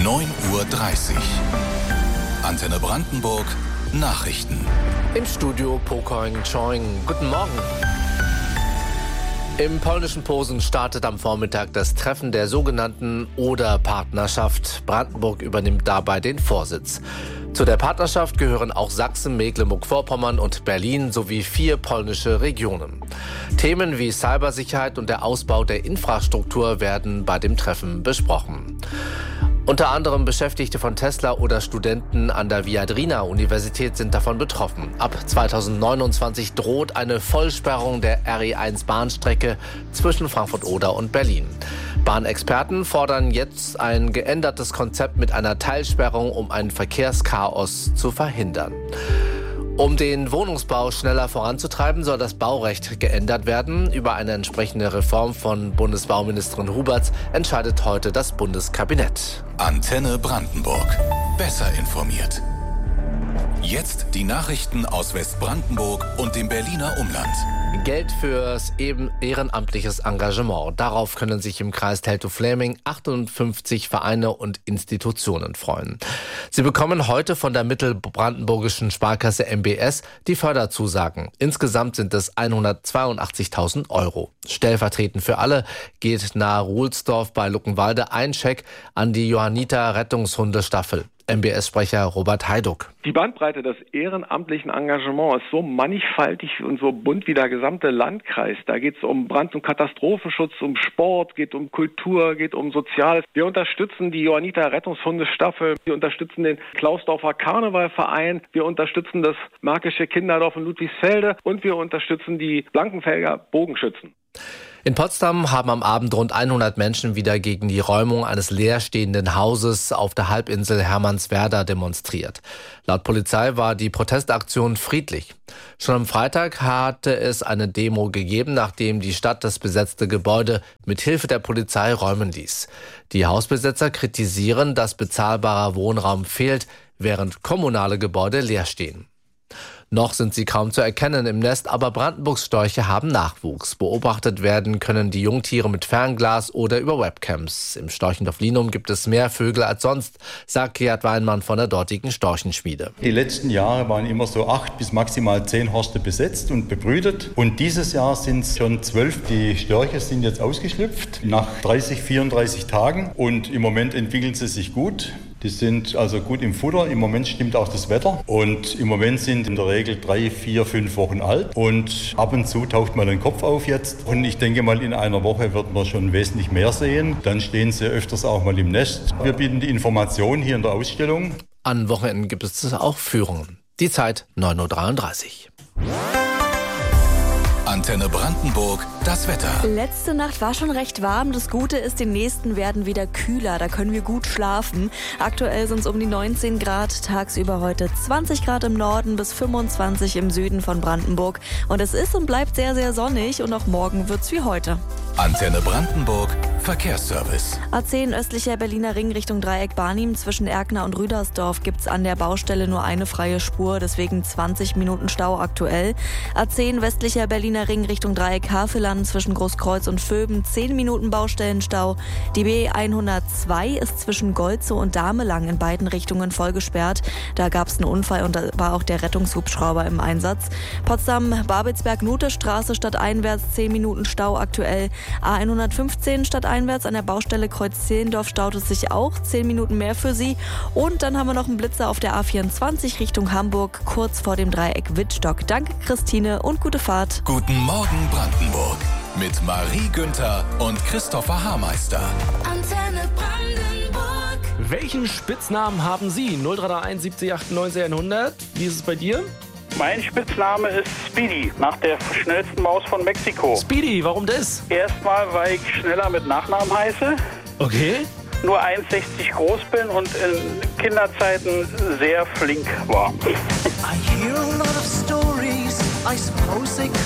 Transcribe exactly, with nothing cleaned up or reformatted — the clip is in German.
neun Uhr dreißig. Antenne Brandenburg Nachrichten. Im Studio Pokoing Choing. Guten Morgen. Im polnischen Posen startet am Vormittag das Treffen der sogenannten Oder-Partnerschaft. Brandenburg übernimmt dabei den Vorsitz. Zu der Partnerschaft gehören auch Sachsen, Mecklenburg-Vorpommern und Berlin sowie vier polnische Regionen. Themen wie Cybersicherheit und der Ausbau der Infrastruktur werden bei dem Treffen besprochen. Unter anderem Beschäftigte von Tesla oder Studenten an der Viadrina-Universität sind davon betroffen. Ab zweitausendneunundzwanzig droht eine Vollsperrung der R E eins Bahnstrecke zwischen Frankfurt-Oder und Berlin. Bahnexperten fordern jetzt ein geändertes Konzept mit einer Teilsperrung, um ein Verkehrschaos zu verhindern. Um den Wohnungsbau schneller voranzutreiben, soll das Baurecht geändert werden. Über eine entsprechende Reform von Bundesbauministerin Huberts entscheidet heute das Bundeskabinett. Antenne Brandenburg. Besser informiert. Jetzt die Nachrichten aus Westbrandenburg und dem Berliner Umland. Geld fürs eben ehrenamtliches Engagement. Darauf können sich im Kreis Teltow-Fläming achtundfünfzig Vereine und Institutionen freuen. Sie bekommen heute von der mittelbrandenburgischen Sparkasse M B S die Förderzusagen. Insgesamt sind es hundertzweiundachtzigtausend Euro. Stellvertretend für alle geht nahe Ruhlsdorf bei Luckenwalde ein Scheck an die Johanniter Rettungshundestaffel. M B S-Sprecher Robert Heiduck. Die Bandbreite des ehrenamtlichen Engagements ist so mannigfaltig und so bunt wie der gesamte Landkreis. Da geht es um Brand- und Katastrophenschutz, um Sport, geht um Kultur, geht um Soziales. Wir unterstützen die Johanniter Rettungshundestaffel, wir unterstützen den Klausdorfer Karnevalverein, wir unterstützen das Märkische Kinderdorf in Ludwigsfelde und wir unterstützen die Blankenfelder Bogenschützen. In Potsdam haben am Abend rund hundert Menschen wieder gegen die Räumung eines leerstehenden Hauses auf der Halbinsel Hermannswerda demonstriert. Laut Polizei war die Protestaktion friedlich. Schon am Freitag hatte es eine Demo gegeben, nachdem die Stadt das besetzte Gebäude mit Hilfe der Polizei räumen ließ. Die Hausbesitzer kritisieren, dass bezahlbarer Wohnraum fehlt, während kommunale Gebäude leer stehen. Noch sind sie kaum zu erkennen im Nest, aber Brandenburgs Störche haben Nachwuchs. Beobachtet werden können die Jungtiere mit Fernglas oder über Webcams. Im Storchendorf Linum gibt es mehr Vögel als sonst, sagt Gerd Weinmann von der dortigen Storchenschmiede. Die letzten Jahre waren immer so acht bis maximal zehn Horste besetzt und bebrütet. Und dieses Jahr sind es schon zwölf. Die Störche sind jetzt ausgeschlüpft nach dreißig, vierunddreißig Tagen. Und im Moment entwickeln sie sich gut. Die sind also gut im Futter. Im Moment stimmt auch das Wetter. Und im Moment sind in der Regel drei, vier, fünf Wochen alt. Und ab und zu taucht mal ein Kopf auf jetzt. Und ich denke mal, in einer Woche wird man schon wesentlich mehr sehen. Dann stehen sie öfters auch mal im Nest. Wir bieten die Information hier in der Ausstellung. An Wochenenden gibt es auch Führungen. Die Zeit neun Uhr dreiunddreißig. Antenne Brandenburg, das Wetter. Letzte Nacht war schon recht warm. Das Gute ist, die nächsten werden wieder kühler. Da können wir gut schlafen. Aktuell sind es um die neunzehn Grad. Tagsüber heute zwanzig Grad im Norden bis fünfundzwanzig im Süden von Brandenburg. Und es ist und bleibt sehr, sehr sonnig. Und auch morgen wird's wie heute. Antenne Brandenburg, Verkehrsservice. A zehn östlicher Berliner Ring Richtung Dreieck Barnim. Zwischen Erkner und Rüdersdorf gibt's an der Baustelle nur eine freie Spur. Deswegen zwanzig Minuten Stau aktuell. A zehn westlicher Berliner Ring Richtung Dreieck Havelland zwischen Großkreuz und Vöben. zehn Minuten Baustellenstau. Die B hundertzwei ist zwischen Golzow und Damelang in beiden Richtungen voll gesperrt. Da gab's einen Unfall und da war auch der Rettungshubschrauber im Einsatz. Potsdam-Babelsberg-Notestraße stadteinwärts zehn Minuten Stau aktuell. A hundertfünfzehn stadteinwärts an der Baustelle Kreuz-Zehlendorf staut es sich auch. zehn Minuten mehr für Sie. Und dann haben wir noch einen Blitzer auf der A vierundzwanzig Richtung Hamburg, kurz vor dem Dreieck Wittstock. Danke Christine und gute Fahrt. Guten Morgen Brandenburg mit Marie Günther und Christopher Haarmeister. Antenne Brandenburg. Welchen Spitznamen haben Sie? null drei drei eins siebzig achtundneunzig hundert. Wie ist es bei dir? Mein Spitzname ist Speedy, nach der schnellsten Maus von Mexiko. Speedy, warum das? Erstmal, weil ich schneller mit Nachnamen heiße, Okay. nur eins Komma sechzig groß bin und in Kinderzeiten sehr flink war. I hear a lot of stories, I suppose they